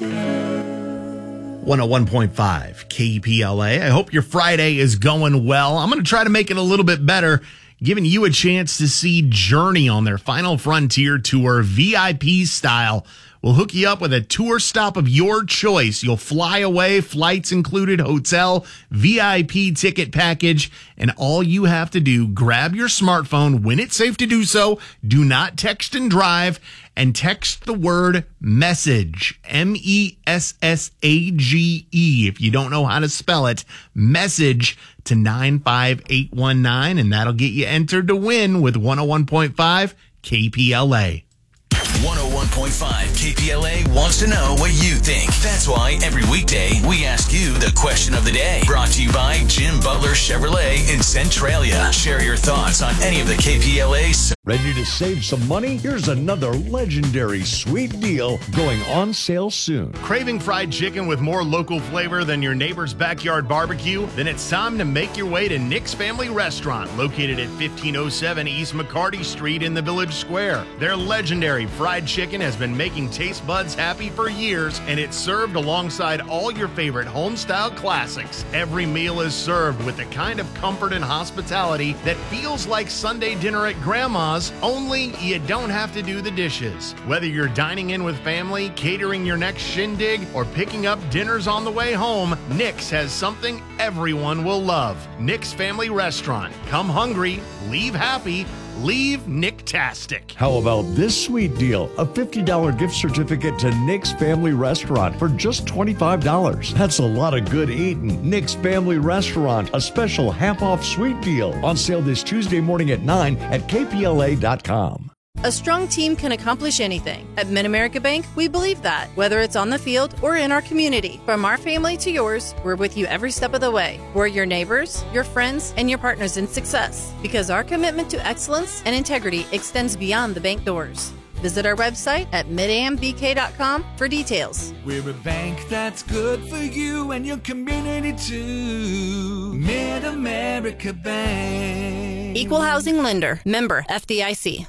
101.5 KPLA. I hope your Friday is going well. I'm going to try to make it a little bit better, giving you a chance to see Journey on their Final Frontier tour, VIP style. We'll hook you up with a tour stop of your choice. You'll fly away, flights included, hotel, VIP ticket package, and all you have to do, grab your smartphone when it's safe to do so. Do not text and drive, and text the word message, MESSAGE. If you don't know how to spell it, message to 95819, and that'll get you entered to win with 101.5 KPLA. 101.5 KPLA wants to know what you think. That's why every weekday we ask you the question of the day. Brought to you by Jim Butler Chevrolet in Centralia. Share your thoughts on any of the KPLA's. Ready to save some money? Here's another legendary sweet deal going on sale soon. Craving fried chicken with more local flavor than your neighbor's backyard barbecue? Then it's time to make your way to Nick's Family Restaurant, located at 1507 East McCarty Street in the Village Square. Their legendary fried chicken has been making taste buds happy for years, and it's served alongside all your favorite home-style classics. Every meal is served with the kind of comfort and hospitality that feels like Sunday dinner at Grandma's, only you don't have to do the dishes. Whether you're dining in with family, catering your next shindig, or picking up dinners on the way home, Nick's has something everyone will love. Nick's Family Restaurant. Come hungry, leave happy, leave Nicktastic. How about this sweet deal? A $50 gift certificate to Nick's Family Restaurant for just $25. That's a lot of good eating. Nick's Family Restaurant, a special half-off sweet deal. On sale this Tuesday morning at 9 at KPLA.com. A strong team can accomplish anything. At Mid-America Bank, we believe that, whether it's on the field or in our community. From our family to yours, we're with you every step of the way. We're your neighbors, your friends, and your partners in success, because our commitment to excellence and integrity extends beyond the bank doors. Visit our website at midambk.com for details. We're a bank that's good for you and your community too. Mid-America Bank. Equal housing lender. Member FDIC.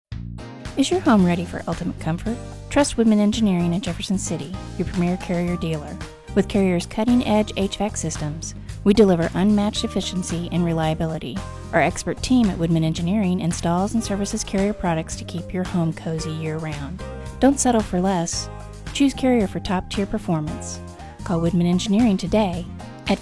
Is your home ready for ultimate comfort? Trust Woodman Engineering in Jefferson City, your premier Carrier dealer. With Carrier's cutting-edge HVAC systems, we deliver unmatched efficiency and reliability. Our expert team at Woodman Engineering installs and services Carrier products to keep your home cozy year-round. Don't settle for less. Choose Carrier for top-tier performance. Call Woodman Engineering today at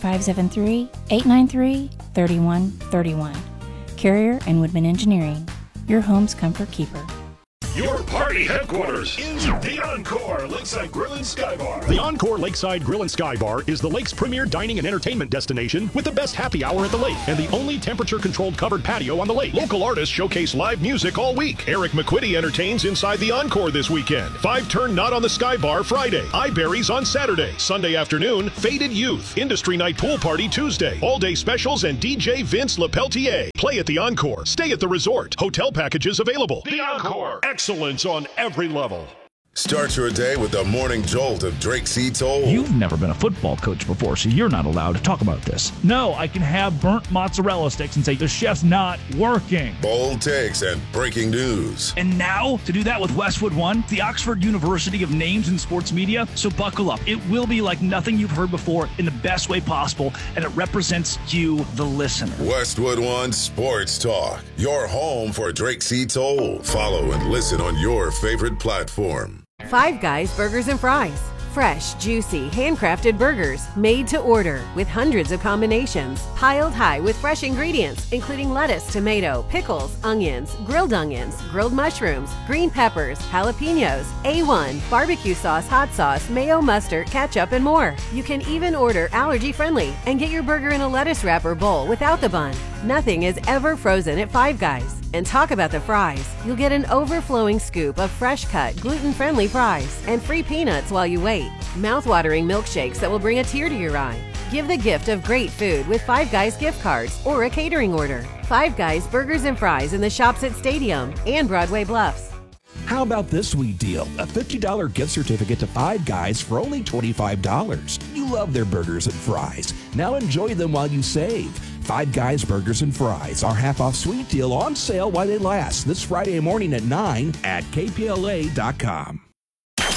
573-893-3131. Carrier and Woodman Engineering, your home's comfort keeper. Your party headquarters is the Encore Lakeside Grill and Sky Bar. The Encore Lakeside Grill and Sky Bar is the lake's premier dining and entertainment destination with the best happy hour at the lake and the only temperature-controlled covered patio on the lake. Local artists showcase live music all week. Eric McQuitty entertains inside the Encore this weekend. 5-turn Not on the Sky Bar Friday. Eyeberries on Saturday. Sunday afternoon, Faded Youth. Industry Night Pool Party Tuesday. All-day specials and DJ Vince LePeltier. Play at the Encore. Stay at the resort. Hotel packages available. The Encore. Excellence on every level. Start your day with the morning jolt of Drake C. Toll. You've never been a football coach before, so you're not allowed to talk about this. No, I can have burnt mozzarella sticks and say the chef's not working. Bold takes and breaking news. And now, to do that with Westwood One, the Oxford University of Names in Sports Media. So buckle up. It will be like nothing you've heard before in the best way possible, and it represents you, the listener. Westwood One Sports Talk. Your home for Drake C. Toll. Follow and listen on your favorite platform. Five Guys Burgers and Fries. Fresh, juicy, handcrafted burgers made to order with hundreds of combinations, piled high with fresh ingredients, including lettuce, tomato, pickles, onions, grilled mushrooms, green peppers, jalapenos, A1, barbecue sauce, hot sauce, mayo, mustard, ketchup, and more. You can even order allergy-friendly and get your burger in a lettuce wrap or bowl without the bun. Nothing is ever frozen at Five Guys. And talk about the fries. You'll get an overflowing scoop of fresh-cut, gluten-friendly fries and free peanuts while you wait. Mouth-watering milkshakes that will bring a tear to your eye. Give the gift of great food with Five Guys gift cards or a catering order. Five Guys Burgers and Fries in the shops at Stadium and Broadway Bluffs. How about this sweet deal? A $50 gift certificate to Five Guys for only $25. You love their burgers and fries. Now enjoy them while you save. Five Guys Burgers and Fries, our half-off sweet deal on sale while they last. This Friday morning at 9 at KPLA.com. On your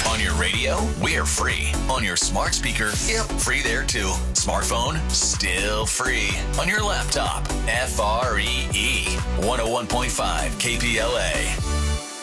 Radio, we're free. On your smart speaker, yep, free there too. Smartphone, still free. On your laptop, FREE. 101.5 KPLA.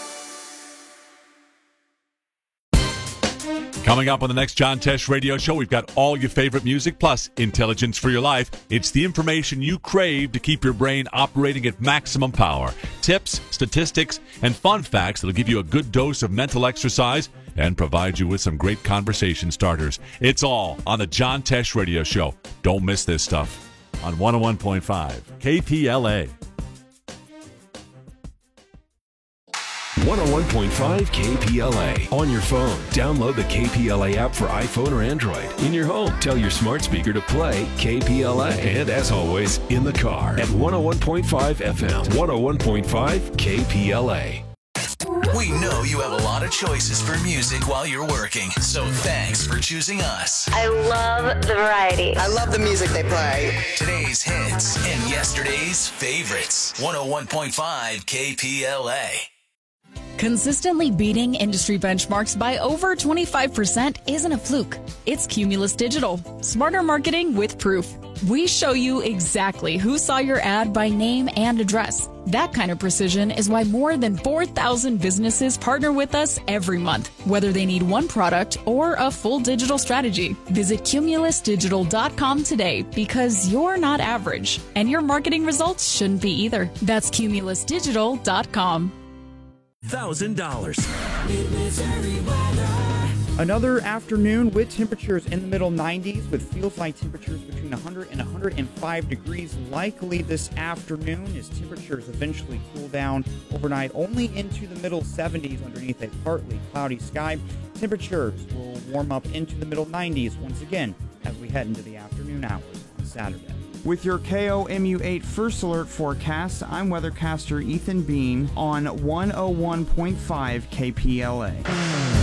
Coming up on the next John Tesh Radio Show, we've got all your favorite music plus intelligence for your life. It's the information you crave to keep your brain operating at maximum power. Tips, statistics, and fun facts that'll give you a good dose of mental exercise and provide you with some great conversation starters. It's all on the John Tesh Radio Show. Don't miss this stuff on 101.5 KPLA. 101.5 KPLA. On your phone, download the KPLA app for iPhone or Android. In your home, tell your smart speaker to play KPLA. And as always, in the car at 101.5 FM, 101.5 KPLA. We know you have a lot of choices for music while you're working, so thanks for choosing us. I love the variety. I love the music they play. Today's hits and yesterday's favorites. 101.5 KPLA. Consistently beating industry benchmarks by over 25% isn't a fluke. It's Cumulus Digital. Smarter marketing with proof. We show you exactly who saw your ad by name and address. That kind of precision is why more than 4,000 businesses partner with us every month, whether they need one product or a full digital strategy. Visit cumulusdigital.com today because you're not average, and your marketing results shouldn't be either. That's cumulusdigital.com. $1,000. Another afternoon with temperatures in the middle 90s with feels like temperatures between 100 and 105 degrees likely this afternoon as temperatures eventually cool down overnight only into the middle 70s underneath a partly cloudy sky. Temperatures will warm up into the middle 90s once again as we head into the afternoon hours on Saturday. With your KOMU8 First Alert forecast, I'm weathercaster Ethan Bean on 101.5 KPLA.